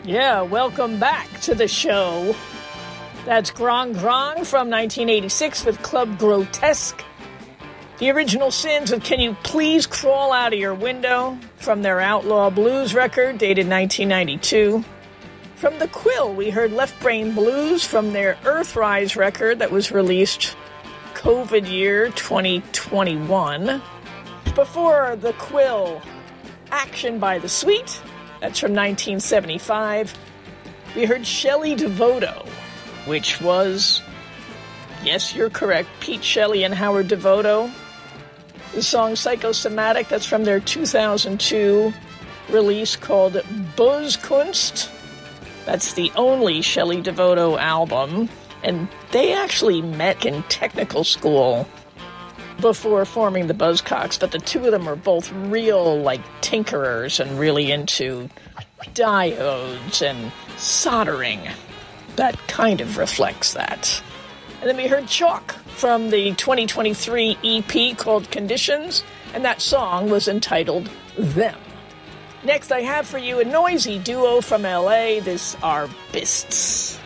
Yeah, welcome back to the show. That's Grong Grong from 1986 with Club Grotesque. The Original Sins with Can You Please Crawl Out of Your Window from their Outlaw Blues record dated 1992. From The Quill, we heard Left Brain Blues from their Earthrise record that was released COVID year 2021. Before The Quill, Action by the Sweet, that's from 1975. We heard Shelley DeVoto, which was, yes, you're correct, Pete Shelley and Howard DeVoto. The song Psychosomatic, that's from their 2002 release called Buzzkunst. That's the only Shelley DeVoto album, and they actually met in technical school before forming the Buzzcocks, but the two of them are both real, tinkerers and really into diodes and soldering. That kind of reflects that. And then we heard Chalk from the 2023 EP called Conditions, and that song was entitled Them. Next, I have for you a noisy duo from LA, this are Bists.